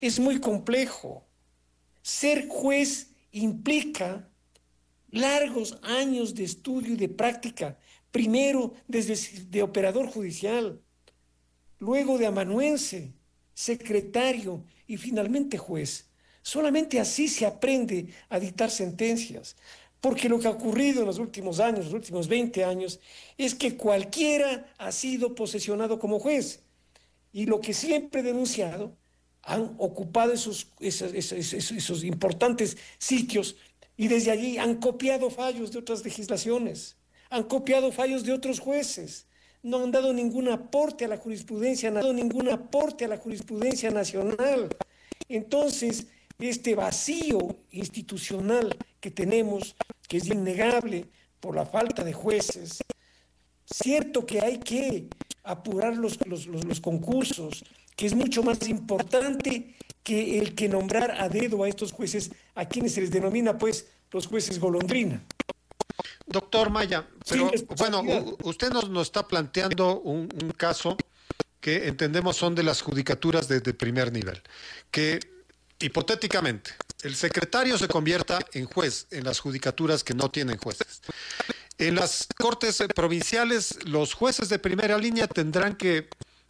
Es muy complejo. Ser juez implica largos años de estudio y de práctica, primero desde de operador judicial, luego de amanuense, secretario y finalmente juez. Solamente así se aprende a dictar sentencias, porque lo que ha ocurrido en los últimos años, los últimos 20 años, es que cualquiera ha sido posesionado como juez. Y lo que siempre he denunciado, han ocupado esos importantes sitios y desde allí han copiado fallos de otras legislaciones, han copiado fallos de otros jueces, no han dado ningún aporte a la jurisprudencia, no han dado ningún aporte a la jurisprudencia nacional. Entonces, este vacío institucional que tenemos, que es innegable por la falta de jueces, cierto que hay que apurar los concursos, que es mucho más importante que el que nombrar a dedo a estos jueces, a quienes se les denomina, pues, los jueces golondrina. Doctor Maya, pero bueno, usted nos está planteando un caso que entendemos son de las judicaturas de primer nivel, que hipotéticamente el secretario se convierta en juez en las judicaturas que no tienen jueces. En las cortes provinciales, los jueces de primera línea tendrán que,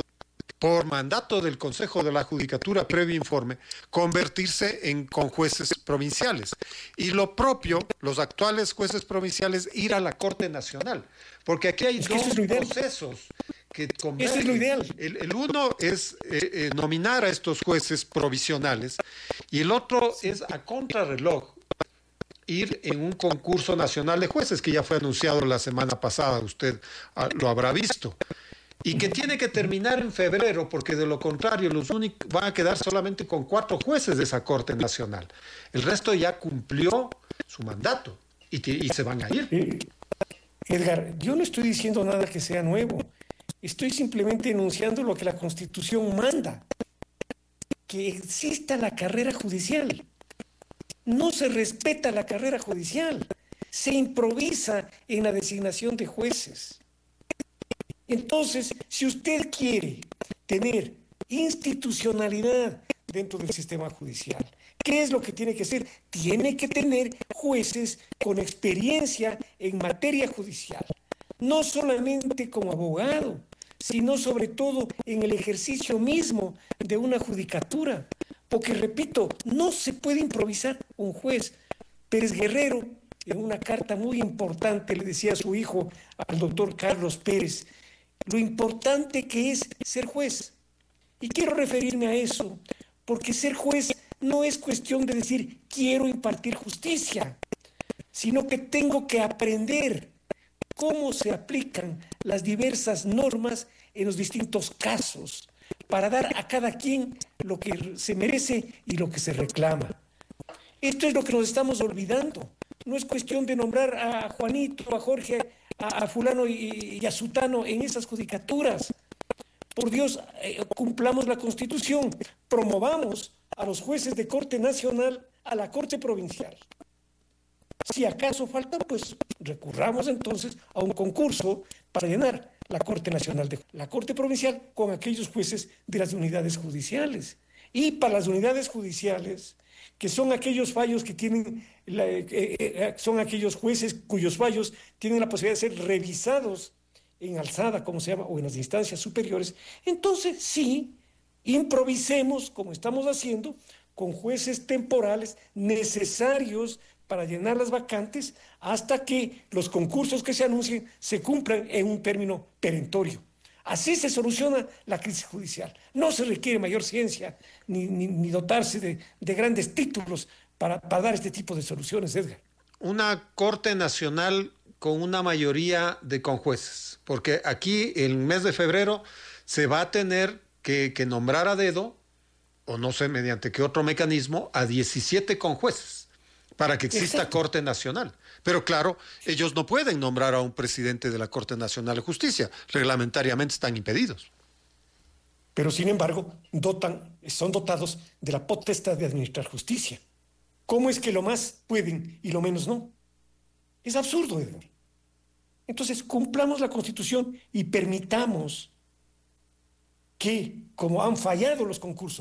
por mandato del Consejo de la Judicatura previo informe, convertirse en conjueces provinciales. Y lo propio, los actuales jueces provinciales, ir a la Corte Nacional. Porque aquí hay dos procesos que convergen. Eso es lo ideal. El uno es nominar a estos jueces provisionales y el otro es a contrarreloj ir en un concurso nacional de jueces que ya fue anunciado la semana pasada, usted lo habrá visto. Y que tiene que terminar en febrero, porque de lo contrario van a quedar solamente con 4 jueces de esa Corte Nacional. El resto ya cumplió su mandato y se van a ir. Edgar, yo no estoy diciendo nada que sea nuevo. Estoy simplemente enunciando lo que la Constitución manda. Que exista la carrera judicial. No se respeta la carrera judicial. Se improvisa en la designación de jueces. Entonces, si usted quiere tener institucionalidad dentro del sistema judicial, ¿qué es lo que tiene que hacer? Tiene que tener jueces con experiencia en materia judicial, no solamente como abogado, sino sobre todo en el ejercicio mismo de una judicatura. Porque, repito, no se puede improvisar un juez. Pérez Guerrero, en una carta muy importante, le decía a su hijo, al doctor Carlos Pérez, lo importante que es ser juez. Y quiero referirme a eso, porque ser juez no es cuestión de decir quiero impartir justicia, sino que tengo que aprender cómo se aplican las diversas normas en los distintos casos, para dar a cada quien lo que se merece y lo que se reclama. Esto es lo que nos estamos olvidando. No es cuestión de nombrar a Juanito, a Jorge, a fulano y a sutano en esas judicaturas. Por Dios, cumplamos la Constitución, promovamos a los jueces de Corte Nacional a la Corte Provincial. Si acaso falta, pues recurramos entonces a un concurso para llenar la Corte Nacional de la Corte Provincial con aquellos jueces de las unidades judiciales. Y para las unidades judiciales, que son aquellos fallos que tienen, son aquellos jueces cuyos fallos tienen la posibilidad de ser revisados en alzada, como se llama, o en las instancias superiores, entonces sí, improvisemos, como estamos haciendo, con jueces temporales necesarios para llenar las vacantes hasta que los concursos que se anuncien se cumplan en un término perentorio. Así se soluciona la crisis judicial. No se requiere mayor ciencia ni dotarse de grandes títulos para dar este tipo de soluciones, Edgar. Una Corte Nacional con una mayoría de conjueces, porque aquí el mes de febrero se va a tener que nombrar a dedo, o no sé mediante qué otro mecanismo, a 17 conjueces para que exista Exacto. Corte Nacional. Pero claro, ellos no pueden nombrar a un presidente de la Corte Nacional de Justicia, reglamentariamente están impedidos. Pero sin embargo, son dotados de la potestad de administrar justicia. ¿Cómo es que lo más pueden y lo menos no? Es absurdo, Edgar. Entonces, cumplamos la Constitución y permitamos que, como han fallado los concursos,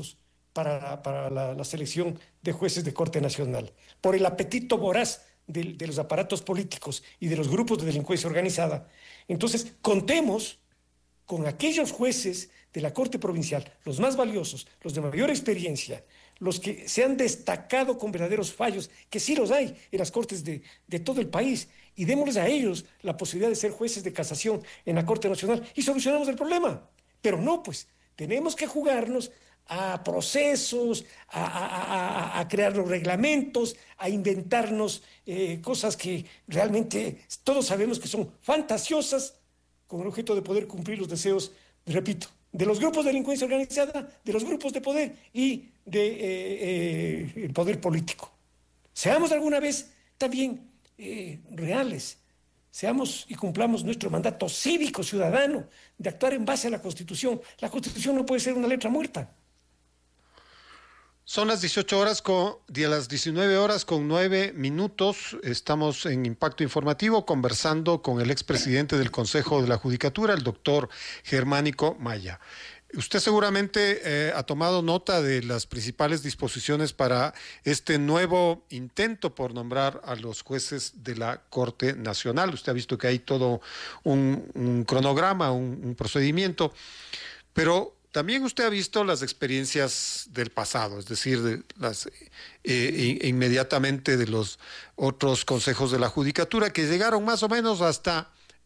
para la selección de jueces de Corte Nacional, por el apetito voraz de los aparatos políticos y de los grupos de delincuencia organizada. Entonces, contemos con aquellos jueces de la Corte Provincial, los más valiosos, los de mayor experiencia, los que se han destacado con verdaderos fallos, que sí los hay en las cortes de todo el país, y démosles a ellos la posibilidad de ser jueces de casación en la Corte Nacional y solucionamos el problema. Pero no, pues, tenemos que jugarnos a procesos, a crear los reglamentos, a inventarnos cosas que realmente todos sabemos que son fantasiosas, con el objeto de poder cumplir los deseos, repito, de los grupos de delincuencia organizada, de los grupos de poder y del poder político. Seamos alguna vez también reales, seamos y cumplamos nuestro mandato cívico ciudadano de actuar en base a la Constitución. La Constitución no puede ser una letra muerta. Son las 19 horas con 9 minutos. Estamos en Impacto Informativo conversando con el expresidente del Consejo de la Judicatura, el doctor Germánico Maya. Usted seguramente ha tomado nota de las principales disposiciones para este nuevo intento por nombrar a los jueces de la Corte Nacional. Usted ha visto que hay todo un cronograma, un procedimiento, pero también usted ha visto las experiencias del pasado, es decir, inmediatamente de los otros consejos de la Judicatura que llegaron más o menos hasta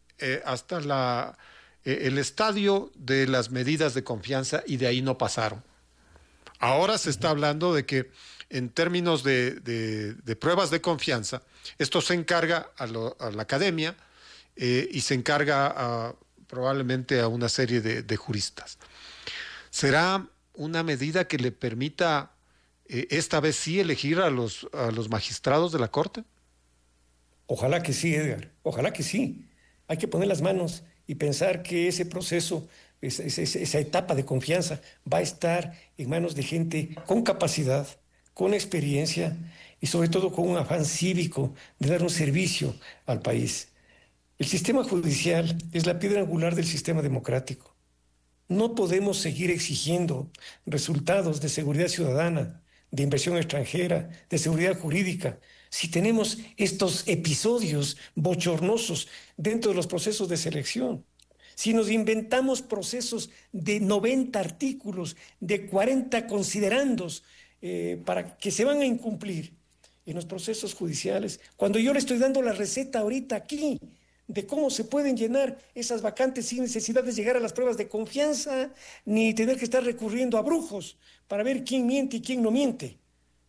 el estadio de las medidas de confianza y de ahí no pasaron. Ahora se está hablando de que en términos de pruebas de confianza, esto se encarga a la academia y se encarga probablemente a una serie de juristas. ¿Será una medida que le permita esta vez sí elegir a los magistrados de la Corte? Ojalá que sí, Edgar, ojalá que sí. Hay que poner las manos y pensar que ese proceso, esa etapa de confianza va a estar en manos de gente con capacidad, con experiencia y sobre todo con un afán cívico de dar un servicio al país. El sistema judicial es la piedra angular del sistema democrático. No podemos seguir exigiendo resultados de seguridad ciudadana, de inversión extranjera, de seguridad jurídica, si tenemos estos episodios bochornosos dentro de los procesos de selección. Si nos inventamos procesos de 90 artículos, de 40 considerandos para que se van a incumplir en los procesos judiciales, cuando yo le estoy dando la receta ahorita aquí, de cómo se pueden llenar esas vacantes sin necesidad de llegar a las pruebas de confianza, ni tener que estar recurriendo a brujos para ver quién miente y quién no miente.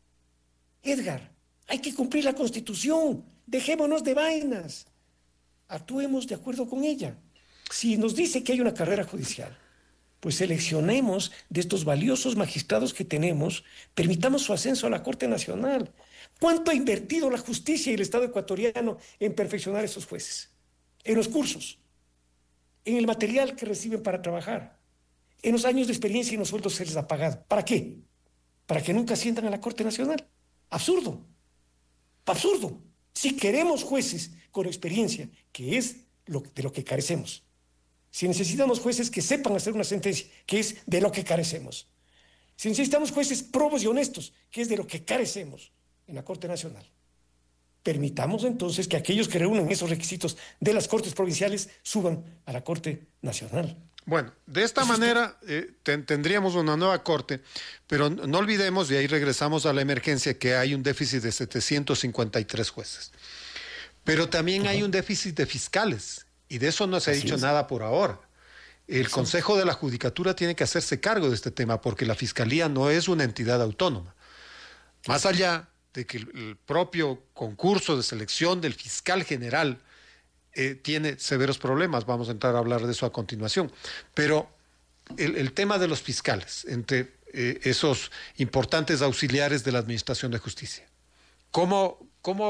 Edgar, hay que cumplir la Constitución, dejémonos de vainas, actuemos de acuerdo con ella. Si nos dice que hay una carrera judicial, pues seleccionemos de estos valiosos magistrados que tenemos, permitamos su ascenso a la Corte Nacional. ¿Cuánto ha invertido la justicia y el Estado ecuatoriano en perfeccionar esos jueces? En los cursos, en el material que reciben para trabajar, en los años de experiencia y los sueldos se les ha pagado. ¿Para qué? Para que nunca asciendan a la Corte Nacional. Absurdo. Absurdo. Si queremos jueces con experiencia, que es de lo que carecemos. Si necesitamos jueces que sepan hacer una sentencia, que es de lo que carecemos. Si necesitamos jueces probos y honestos, que es de lo que carecemos en la Corte Nacional. Permitamos entonces que aquellos que reúnen esos requisitos de las Cortes Provinciales suban a la Corte Nacional. Bueno, de esta manera tendríamos una nueva Corte, pero no olvidemos, y ahí regresamos a la emergencia, que hay un déficit de 753 jueces. Pero también hay un déficit de fiscales, y de eso no se ha dicho nada por ahora. El Consejo de la Judicatura tiene que hacerse cargo de este tema, porque la Fiscalía no es una entidad autónoma. Más allá de que el propio concurso de selección del fiscal general tiene severos problemas, vamos a entrar a hablar de eso a continuación, pero el tema de los fiscales, entre esos importantes auxiliares de la Administración de Justicia, ¿cómo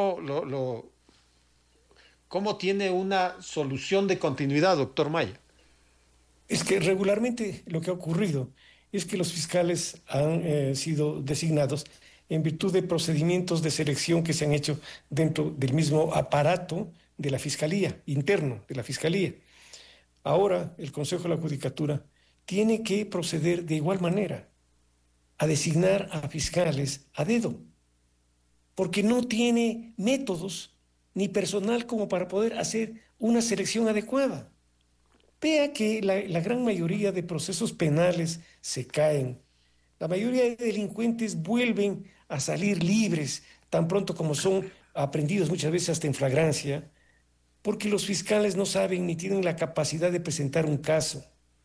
tiene una solución de continuidad, doctor Maya? Es que regularmente lo que ha ocurrido es que los fiscales han sido designados en virtud de procedimientos de selección que se han hecho dentro del mismo aparato de la Fiscalía, interno de la Fiscalía. Ahora el Consejo de la Judicatura tiene que proceder de igual manera. a designar a fiscales a dedo, porque no tiene métodos ni personal como para poder hacer una selección adecuada. Vea que la gran mayoría de procesos penales se caen. La mayoría de delincuentes vuelven a salir libres tan pronto como son aprendidos muchas veces hasta en flagrancia, porque los fiscales no saben ni tienen la capacidad de presentar un caso,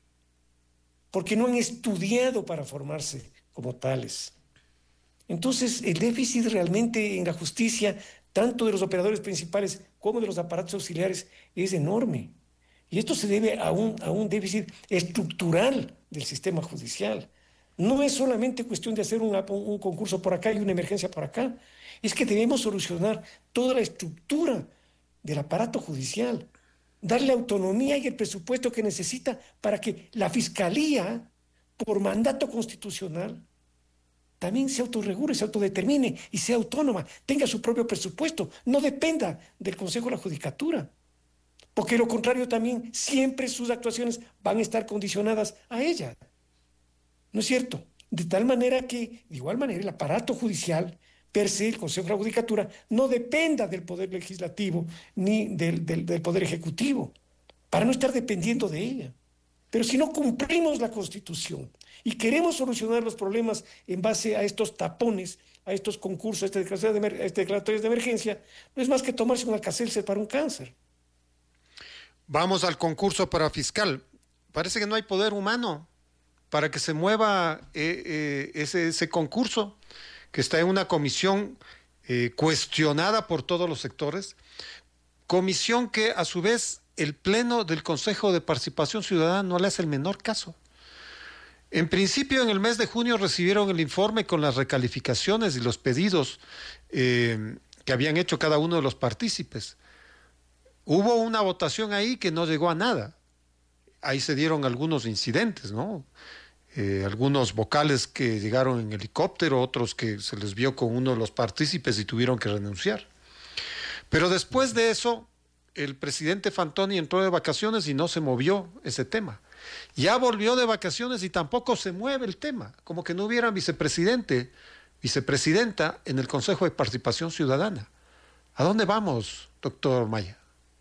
porque no han estudiado para formarse como tales. Entonces, el déficit realmente en la justicia, tanto de los operadores principales como de los aparatos auxiliares, es enorme. Y esto se debe a un déficit estructural del sistema judicial. No es solamente cuestión de hacer un concurso por acá y una emergencia por acá. Es que debemos solucionar toda la estructura del aparato judicial, darle autonomía y el presupuesto que necesita para que la Fiscalía, por mandato constitucional, también se autorregule, se autodetermine y sea autónoma, tenga su propio presupuesto, no dependa del Consejo de la Judicatura. Porque lo contrario también, siempre sus actuaciones van a estar condicionadas a ella. ¿No es cierto? De tal manera que, de igual manera, el aparato judicial, per se, el Consejo de la Judicatura, no dependa del Poder Legislativo ni del Poder Ejecutivo, para no estar dependiendo de ella. Pero si no cumplimos la Constitución y queremos solucionar los problemas en base a estos tapones, a estos concursos, a estas declaratorias de emergencia, no es más que tomarse un Alka-Seltzer para un cáncer. Vamos al concurso para fiscal. Parece que no hay poder humano para que se mueva ese concurso, que está en una comisión cuestionada por todos los sectores, comisión que a su vez el Pleno del Consejo de Participación Ciudadana no le hace el menor caso. En principio, en el mes de junio recibieron el informe con las recalificaciones y los pedidos que habían hecho cada uno de los partícipes. Hubo una votación ahí que no llegó a nada. Ahí se dieron algunos incidentes, ¿no? Algunos vocales que llegaron en helicóptero, otros que se les vio con uno de los partícipes y tuvieron que renunciar. Pero después de eso, el presidente Fantoni entró de vacaciones y no se movió ese tema. Ya volvió de vacaciones y tampoco se mueve el tema, como que no hubiera vicepresidenta en el Consejo de Participación Ciudadana. ¿A dónde vamos, doctor Maya?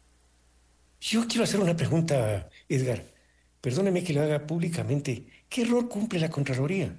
Yo quiero hacer una pregunta, Edgar. Perdóneme que lo haga públicamente. ¿Qué rol cumple la Contraloría?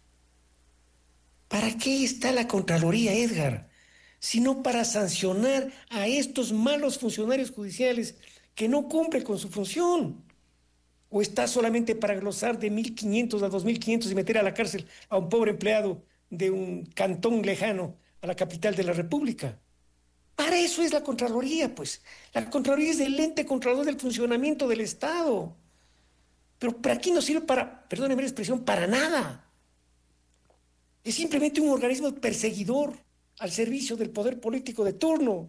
¿Para qué está la Contraloría, Edgar? Sino para sancionar a estos malos funcionarios judiciales que no cumplen con su función. ¿O está solamente para glosar de 1.500 a 2.500 y meter a la cárcel a un pobre empleado de un cantón lejano a la capital de la República? Para eso es la Contraloría, pues. La Contraloría es el ente controlador del funcionamiento del Estado. Pero aquí no sirve para, perdóneme la expresión, para nada. Es simplemente un organismo perseguidor al servicio del poder político de turno.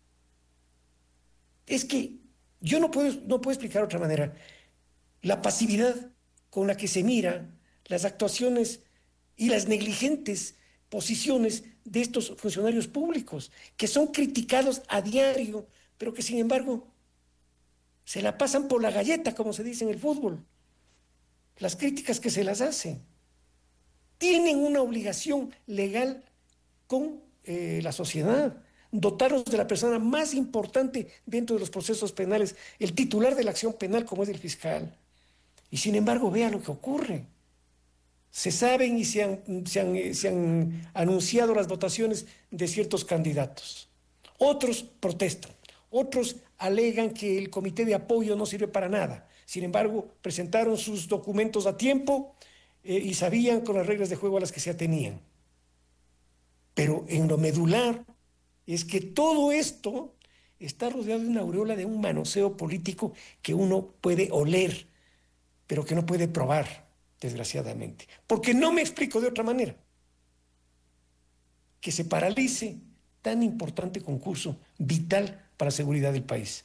Es que yo no puedo explicar de otra manera la pasividad con la que se mira las actuaciones y las negligentes posiciones de estos funcionarios públicos, que son criticados a diario, pero que sin embargo se la pasan por la galleta, como se dice en el fútbol. Las críticas que se las hacen. Tienen una obligación legal con la sociedad, dotarnos de la persona más importante dentro de los procesos penales, el titular de la acción penal como es el fiscal. Y sin embargo, vea lo que ocurre. Se saben y se han anunciado las votaciones de ciertos candidatos. Otros protestan, otros alegan que el comité de apoyo no sirve para nada. Sin embargo, presentaron sus documentos a tiempo y sabían con las reglas de juego a las que se atenían. Pero en lo medular es que todo esto está rodeado de una aureola de un manoseo político que uno puede oler, pero que no puede probar, desgraciadamente. Porque no me explico de otra manera. Que se paralice tan importante concurso vital para la seguridad del país.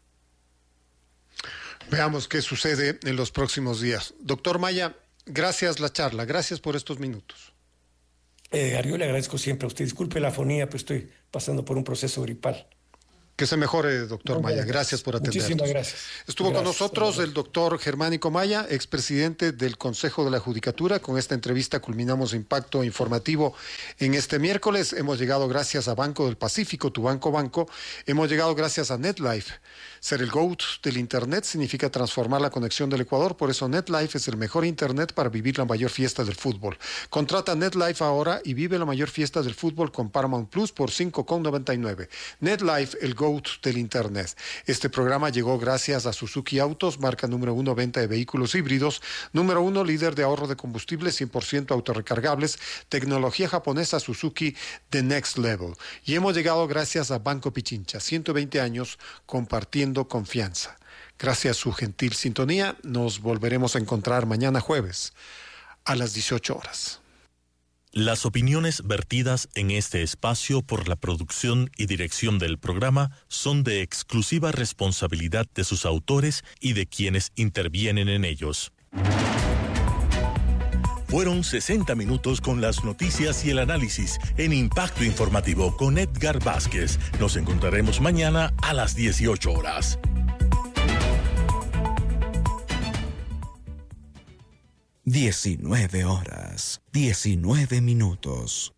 Veamos qué sucede en los próximos días. Doctor Maya, gracias la charla, gracias por estos minutos. Edgar, yo le agradezco siempre a usted. Disculpe la afonía, pero estoy pasando por un proceso gripal. Que se mejore, doctor Maya. Gracias por atendernos. Muchísimas gracias. Estuvo con nosotros el doctor Germánico Maya, expresidente del Consejo de la Judicatura. Con esta entrevista culminamos Impacto Informativo en este miércoles. Hemos llegado gracias a Banco del Pacífico, tu banco. Hemos llegado gracias a NetLife. Ser el GOAT del Internet significa transformar la conexión del Ecuador. Por eso NetLife es el mejor Internet para vivir la mayor fiesta del fútbol. Contrata NetLife ahora y vive la mayor fiesta del fútbol con Paramount Plus por $5.99. NetLife, el GOAT del Internet. Este programa llegó gracias a Suzuki Autos, marca número 1 venta de vehículos híbridos, número 1 líder de ahorro de combustible 100% autorrecargables, tecnología japonesa Suzuki The Next Level. Y hemos llegado gracias a Banco Pichincha, 120 años compartiendo confianza. Gracias a su gentil sintonía, nos volveremos a encontrar mañana jueves a las 18 horas. Las opiniones vertidas en este espacio por la producción y dirección del programa son de exclusiva responsabilidad de sus autores y de quienes intervienen en ellos. Fueron 60 minutos con las noticias y el análisis en Impacto Informativo con Edgar Vázquez. Nos encontraremos mañana a las 18 horas. 19 horas, 19 minutos.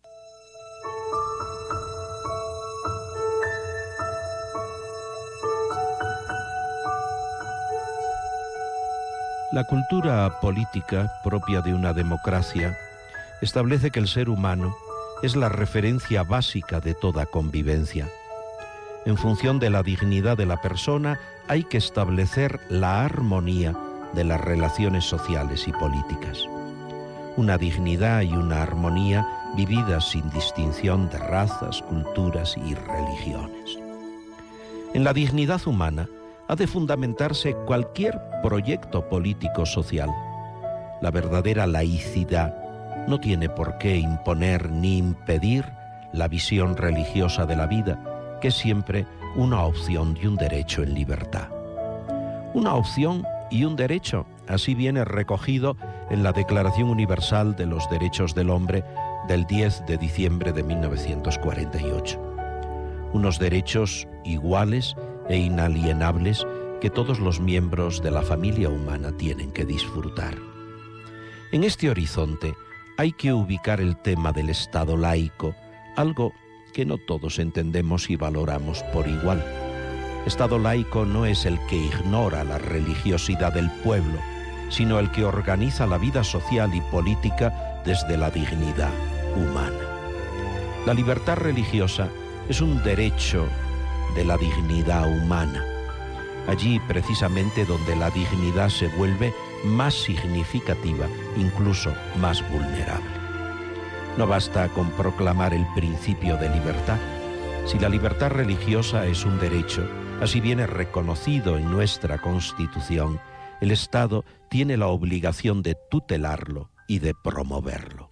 La cultura política propia de una democracia establece que el ser humano es la referencia básica de toda convivencia. En función de la dignidad de la persona hay que establecer la armonía de las relaciones sociales y políticas. Una dignidad y una armonía vividas sin distinción de razas, culturas y religiones. En la dignidad humana ha de fundamentarse cualquier proyecto político-social. La verdadera laicidad no tiene por qué imponer ni impedir la visión religiosa de la vida, que es siempre una opción y un derecho en libertad. Una opción y un derecho, así viene recogido en la Declaración Universal de los Derechos del Hombre del 10 de diciembre de 1948. Unos derechos iguales e inalienables que todos los miembros de la familia humana tienen que disfrutar. En este horizonte hay que ubicar el tema del Estado laico, algo que no todos entendemos y valoramos por igual. Estado laico no es el que ignora la religiosidad del pueblo, sino el que organiza la vida social y política desde la dignidad humana. La libertad religiosa es un derecho de la dignidad humana, allí precisamente donde la dignidad se vuelve más significativa, incluso más vulnerable. No basta con proclamar el principio de libertad. Si la libertad religiosa es un derecho, así viene reconocido en nuestra Constitución, el Estado tiene la obligación de tutelarlo y de promoverlo.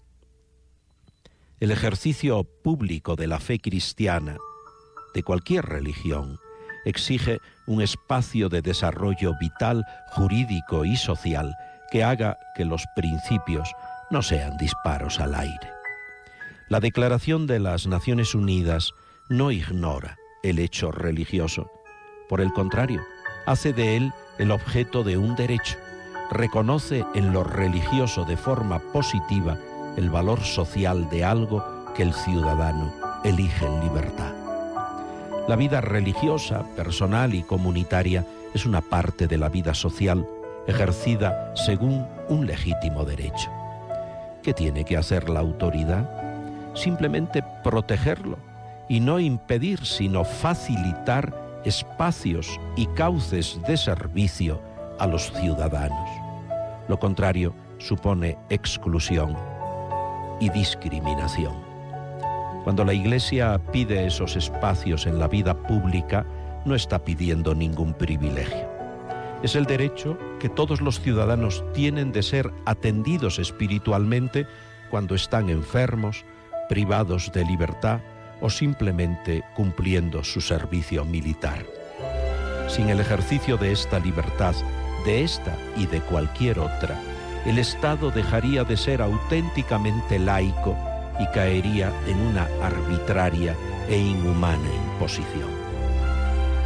El ejercicio público de la fe cristiana, de cualquier religión, exige un espacio de desarrollo vital, jurídico y social que haga que los principios no sean disparos al aire. La Declaración de las Naciones Unidas no ignora el hecho religioso. Por el contrario, hace de él el objeto de un derecho. Reconoce en lo religioso de forma positiva el valor social de algo que el ciudadano elige en libertad. La vida religiosa, personal y comunitaria es una parte de la vida social ejercida según un legítimo derecho. ¿Qué tiene que hacer la autoridad? Simplemente protegerlo y no impedir, sino facilitar espacios y cauces de servicio a los ciudadanos. Lo contrario supone exclusión y discriminación. Cuando la Iglesia pide esos espacios en la vida pública, no está pidiendo ningún privilegio. Es el derecho que todos los ciudadanos tienen de ser atendidos espiritualmente cuando están enfermos, privados de libertad o simplemente cumpliendo su servicio militar. Sin el ejercicio de esta libertad, de esta y de cualquier otra, el Estado dejaría de ser auténticamente laico y caería en una arbitraria e inhumana imposición.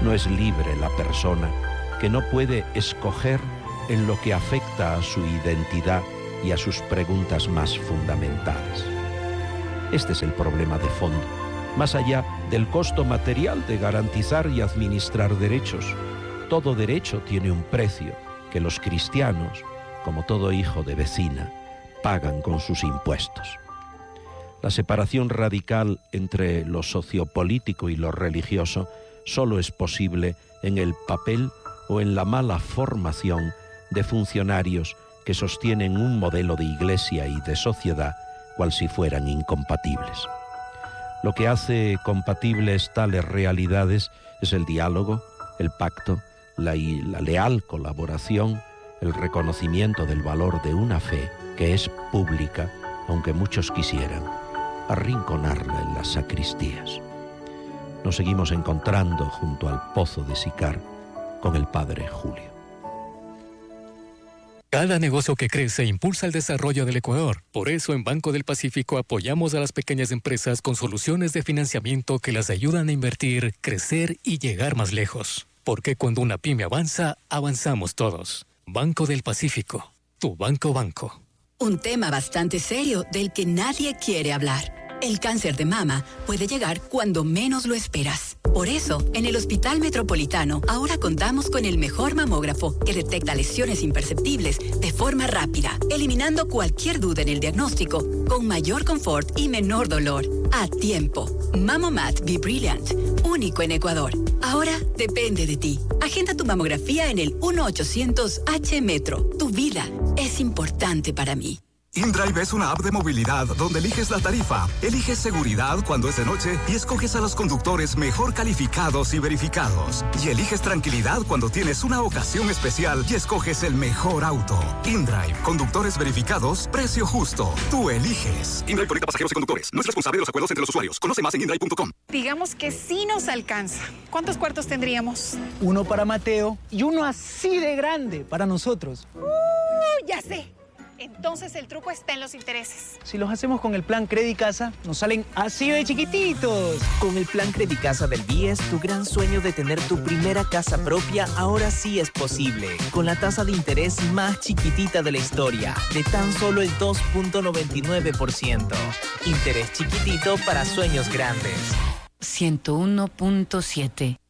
No es libre la persona que no puede escoger en lo que afecta a su identidad y a sus preguntas más fundamentales. Este es el problema de fondo, más allá del costo material de garantizar y administrar derechos. Todo derecho tiene un precio que los cristianos, como todo hijo de vecina, pagan con sus impuestos. La separación radical entre lo sociopolítico y lo religioso solo es posible en el papel o en la mala formación de funcionarios que sostienen un modelo de iglesia y de sociedad cual si fueran incompatibles. Lo que hace compatibles tales realidades es el diálogo, el pacto, la leal colaboración, el reconocimiento del valor de una fe que es pública, aunque muchos quisieran arrinconarla en las sacristías. Nos seguimos encontrando junto al pozo de Sicar con el padre Julio. Cada negocio que crece impulsa el desarrollo del Ecuador. Por eso en Banco del Pacífico apoyamos a las pequeñas empresas con soluciones de financiamiento que las ayudan a invertir, crecer y llegar más lejos. Porque cuando una pyme avanza, avanzamos todos. Banco del Pacífico, tu banco. Un tema bastante serio del que nadie quiere hablar. El cáncer de mama puede llegar cuando menos lo esperas. Por eso, en el Hospital Metropolitano, ahora contamos con el mejor mamógrafo que detecta lesiones imperceptibles de forma rápida, eliminando cualquier duda en el diagnóstico, con mayor confort y menor dolor. A tiempo. Mamomat Be Brilliant, único en Ecuador. Ahora depende de ti. Agenda tu mamografía en el 1-800-H-Metro. Tu vida es importante para mí. InDrive es una app de movilidad donde eliges la tarifa, eliges seguridad cuando es de noche y escoges a los conductores mejor calificados y verificados. Y eliges tranquilidad cuando tienes una ocasión especial y escoges el mejor auto. InDrive, conductores verificados, precio justo. Tú eliges. InDrive conecta pasajeros y conductores. No es responsable de los acuerdos entre los usuarios. Conoce más en indrive.com. Digamos que sí nos alcanza. ¿Cuántos cuartos tendríamos? Uno para Mateo y uno así de grande para nosotros. Ya sé. Entonces el truco está en los intereses. Si los hacemos con el plan Credicasa, nos salen así de chiquititos. Con el plan Credicasa del BIES, tu gran sueño de tener tu primera casa propia ahora sí es posible. Con la tasa de interés más chiquitita de la historia, de tan solo el 2.99%. Interés chiquitito para sueños grandes. 101.7